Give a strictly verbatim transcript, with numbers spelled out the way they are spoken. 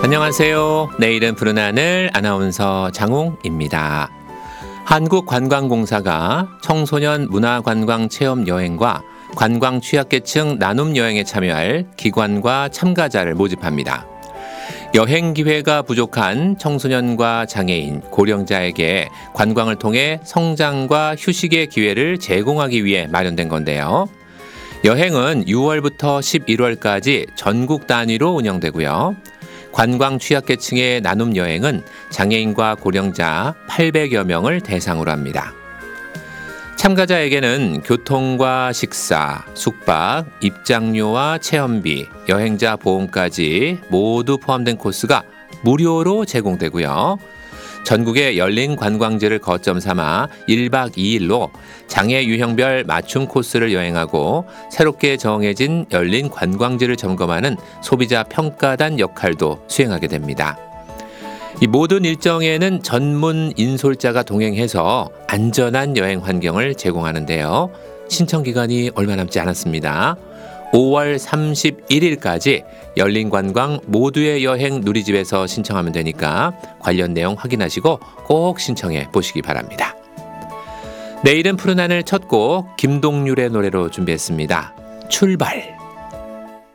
안녕하세요. 내일은 푸른 하늘 아나운서 장웅입니다. 한국관광공사가 청소년 문화관광체험여행과 관광 취약계층 나눔여행에 참여할 기관과 참가자를 모집합니다. 여행 기회가 부족한 청소년과 장애인, 고령자에게 관광을 통해 성장과 휴식의 기회를 제공하기 위해 마련된 건데요. 여행은 유월부터 십일월까지 전국 단위로 운영되고요. 관광 취약계층의 나눔 여행은 장애인과 고령자 팔백여 명을 대상으로 합니다. 참가자에게는 교통과 식사, 숙박, 입장료와 체험비, 여행자 보험까지 모두 포함된 코스가 무료로 제공되고요. 전국의 열린 관광지를 거점 삼아 일박 이일로 장애 유형별 맞춤 코스를 여행하고 새롭게 정해진 열린 관광지를 점검하는 소비자 평가단 역할도 수행하게 됩니다. 이 모든 일정에는 전문 인솔자가 동행해서 안전한 여행 환경을 제공하는데요. 신청 기간이 얼마 남지 않았습니다. 오월 삼십일일까지 열린 관광 모두의 여행 누리집에서 신청하면 되니까 관련 내용 확인하시고 꼭 신청해 보시기 바랍니다. 내일은 푸른 하늘 첫 곡 김동률의 노래로 준비했습니다. 출발!